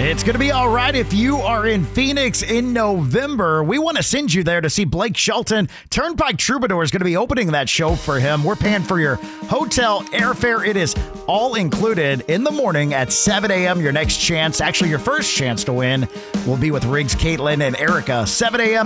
It's going to be all right if you are in Phoenix in November. We want to send you there to see Blake Shelton. Turnpike Troubadour is going to be opening that show for him. We're paying for your hotel, airfare. It is all included in the morning at 7 a.m. Your next chance, actually your first chance to win, will be with Riggs, Caitlin, and Erica. 7 a.m.